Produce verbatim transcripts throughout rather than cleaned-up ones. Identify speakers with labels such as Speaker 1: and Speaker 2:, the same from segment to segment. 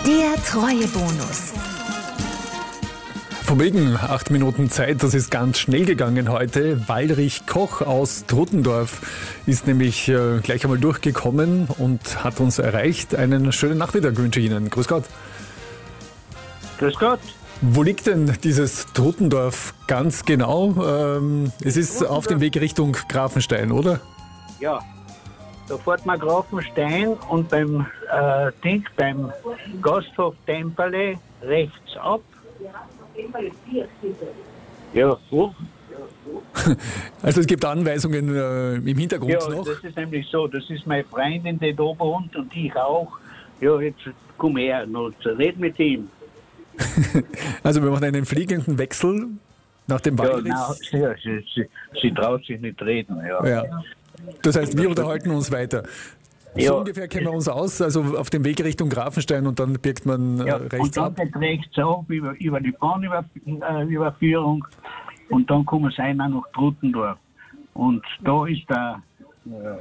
Speaker 1: Der Treuebonus.
Speaker 2: Von wegen acht Minuten Zeit, das ist ganz schnell gegangen heute. Waldrich Koch aus Trutendorf ist nämlich äh, gleich einmal durchgekommen und hat uns erreicht. Einen schönen Nachmittag wünsche ich Ihnen. Grüß Gott.
Speaker 3: Grüß Gott.
Speaker 2: Wo liegt denn dieses Trutendorf ganz genau? Ähm, es ist auf dem Weg Richtung Grafenstein, oder?
Speaker 3: Ja, da fährt man Grafenstein und beim äh, Ding, beim Gasthof Temperle rechts ab. Ja, wo?
Speaker 2: Also es gibt Anweisungen äh, im Hintergrund
Speaker 3: Ja,
Speaker 2: noch.
Speaker 3: das ist nämlich so, das ist meine Freundin, die da wohnt und ich auch. Ja, jetzt komm her, noch red mit ihm.
Speaker 2: Also wir machen einen fliegenden Wechsel nach dem
Speaker 3: Ja,
Speaker 2: Waldrich.
Speaker 3: na, ja sie, sie, sie traut sich nicht reden, ja.
Speaker 2: Ja. Das heißt, wir unterhalten uns weiter. So
Speaker 3: Ja.
Speaker 2: ungefähr kennen wir uns aus, also auf dem Weg Richtung Grafenstein und dann birgt man äh,
Speaker 3: Ja,
Speaker 2: rechts
Speaker 3: und dann
Speaker 2: ab.
Speaker 3: geht rechts ab über, über die Bahnüberführung und dann kommen sie einer nach Trutendorf. Und da ist der, äh,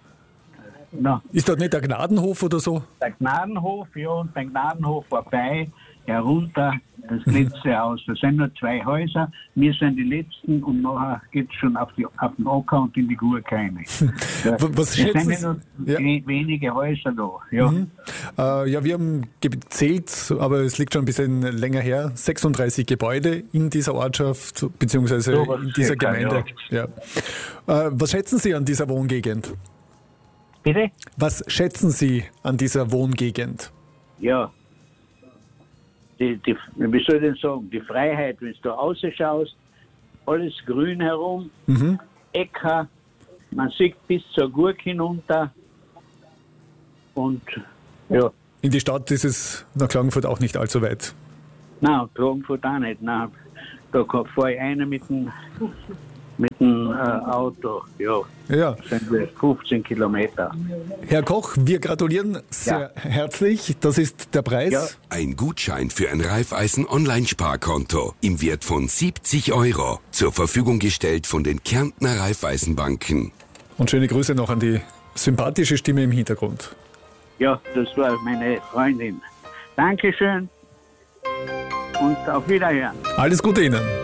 Speaker 3: na,
Speaker 2: Ist dort nicht der Gnadenhof oder so?
Speaker 3: der Gnadenhof, ja, und beim Gnadenhof vorbei, herunter das letzte Haus. Da sind nur zwei Häuser, wir sind die letzten und nachher geht es schon auf, die, auf den Acker und in die Gurkeime. Ja,
Speaker 2: Was
Speaker 3: es
Speaker 2: schätzen
Speaker 3: sind ja
Speaker 2: Sie?
Speaker 3: nur
Speaker 2: Ja.
Speaker 3: we- wenige Häuser da. Ja.
Speaker 2: Mhm. Äh, ja, wir haben gezählt, aber es liegt schon ein bisschen länger her, sechsunddreißig Gebäude in dieser Ortschaft, beziehungsweise
Speaker 3: So was
Speaker 2: in dieser
Speaker 3: circa,
Speaker 2: Gemeinde. Ja. Äh, was schätzen Sie an dieser Wohngegend?
Speaker 3: Bitte?
Speaker 2: Was schätzen Sie an dieser Wohngegend?
Speaker 3: Ja. Die, die, wie soll ich denn sagen, die Freiheit, wenn du da rausschaust, alles grün herum,
Speaker 2: Mhm.
Speaker 3: Äcker, man sieht bis zur Gurk hinunter und ja,
Speaker 2: In die Stadt ist es nach Klagenfurt auch nicht allzu weit.
Speaker 3: nein, Klagenfurt auch nicht, nein, da fahre ich einer mit dem, mit dem äh, Auto, ja,
Speaker 2: Ja.
Speaker 3: das sind wir fünfzehn Kilometer.
Speaker 2: Herr Koch, wir gratulieren sehr herzlich. Das ist der Preis.
Speaker 3: Ja.
Speaker 4: Ein Gutschein für ein Raiffeisen-Online-Sparkonto im Wert von siebzig Euro. Zur Verfügung gestellt von den Kärntner Raiffeisenbanken.
Speaker 2: Und schöne Grüße noch an die sympathische Stimme im Hintergrund.
Speaker 3: Ja, das war meine Freundin. Dankeschön und auf Wiederhören.
Speaker 2: Alles Gute Ihnen.